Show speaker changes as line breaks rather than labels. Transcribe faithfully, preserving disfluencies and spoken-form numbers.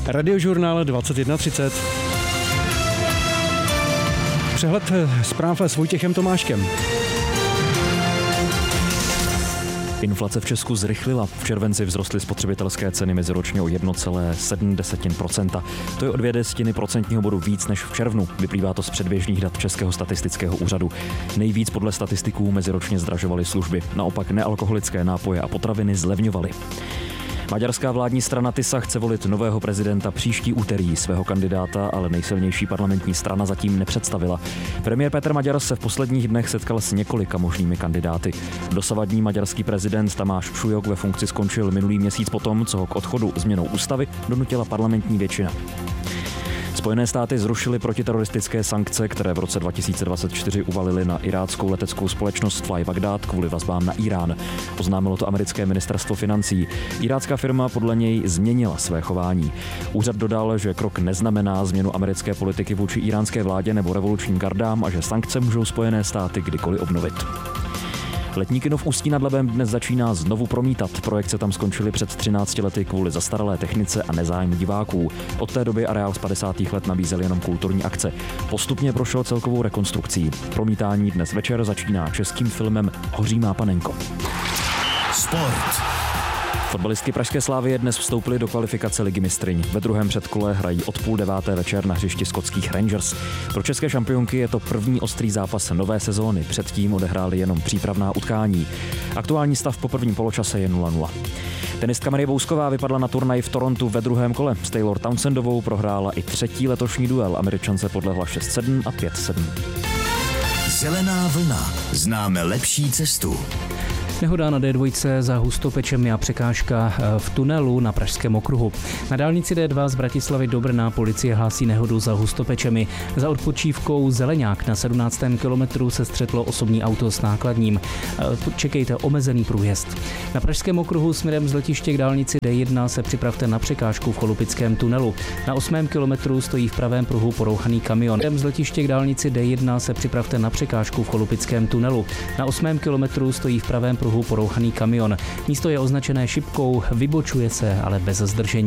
Radiožurnál dvacet jedna třicet. Přehled zpráv s Vojtěchem Tomáškem.
Inflace v Česku zrychlila. V červenci vzrostly spotřebitelské ceny meziročně o jedna celá sedm procenta. To je o dvě desetiny procentního bodu víc než v červnu. Vyplývá to z předběžných dat Českého statistického úřadu. Nejvíc podle statistiků meziročně zdražovaly služby. Naopak nealkoholické nápoje a potraviny zlevňovaly. Maďarská vládní strana Tisa chce volit nového prezidenta příští úterý. Svého kandidáta ale nejsilnější parlamentní strana zatím nepředstavila. Premiér Petr Maďar se v posledních dnech setkal s několika možnými kandidáty. Dosavadní maďarský prezident Tamáš Šujok ve funkci skončil minulý měsíc potom, co ho k odchodu změnou ústavy donutila parlamentní většina. Spojené státy zrušily protiteroristické sankce, které v roce dva tisíce dvacet čtyři uvalily na iráckou leteckou společnost Fly Baghdad kvůli vazbám na Irán. Oznámilo to americké ministerstvo financí. Irácká firma podle něj změnila své chování. Úřad dodal, že krok neznamená změnu americké politiky vůči iránské vládě nebo revolučním gardám a že sankce můžou Spojené státy kdykoliv obnovit. Letní kino v Ústí nad Labem dnes začíná znovu promítat. Projekce tam skončily před třinácti lety kvůli zastaralé technice a nezájmu diváků. Od té doby areál z padesátých let nabízel jenom kulturní akce. Postupně prošel celkovou rekonstrukcí. Promítání dnes večer začíná českým filmem Hoří má panenko.
Sport.
Fotbalistky pražské Slavie dnes vstoupily do kvalifikace Ligy mistryň. Ve druhém předkole hrají od půl deváté večer na hřišti skotských Rangers. Pro české šampionky je to první ostrý zápas nové sezóny. Předtím odehráli jenom přípravná utkání. Aktuální stav po prvním poločase je nula nula. Tenistka Marie Vousková vypadla na turnaji v Torontu ve druhém kole. S Taylor Townsendovou prohrála i třetí letošní duel. Američance podlehla šest sedm a pět sedm.
Zelená vlna. Známe lepší cestu.
Nehoda na D dva za Hustopečemi a překážka v tunelu na Pražském okruhu. Na dálnici D dva z Bratislavy do Brna policie hlásí nehodu za Hustopečemi. Za odpočívkou Zeleňák na sedmnáctém kilometru se střetlo osobní auto s nákladním. Čekejte omezený průjezd. Na Pražském okruhu směrem z letiště k dálnici D jedna se připravte na překážku v Cholupickém tunelu. Na osmém kilometru stojí v pravém pruhu porouchaný kamion. Směrem z letiště k dálnici D jedna se připravte na překážku v Cholupickém tunelu. Na osmém kilometru stojí v pravém pruhu porouchaný kamion. Místo je označené šipkou, vybočuje se, ale bez zdržení.